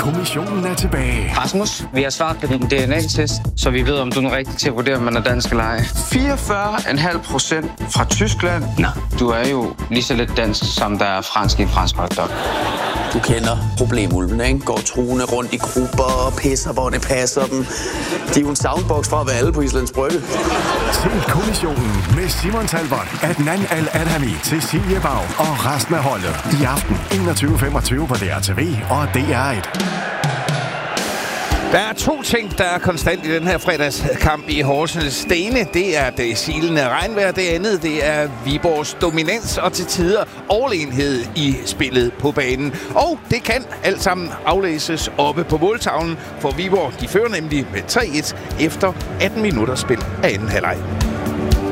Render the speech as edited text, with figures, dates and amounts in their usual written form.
Kommissionen er tilbage. Rasmus, vi har svaret på din DNA-test, så vi ved, om du er rigtig til at vurdere, om man er dansk eller ej. 44,5% fra Tyskland. Nå, du er jo lige så lidt dansk, som der er fransk i en fransk hotdog. Du kender problemulvene, ikke? Går truende rundt i grupper og pisser, hvor det passer dem. De er jo en soundbox fra at være alle på Islands Brygge. Til Kommissionen med Simon Talbot, Adnan Al-Adhami, Cecilie Bag og resten af holdet. I aften 21.25 på DRTV og DR1. Der er to ting, der er konstant i den her fredagskamp i Horsens. Det ene, det er det silende regnvejr. Det andet, det er Viborgs dominans og til tider overlegenhed i spillet på banen. Og det kan alt sammen aflæses oppe på måltavlen, for Viborg de fører nemlig med 3-1 efter 18 minutter spil af anden halvleg.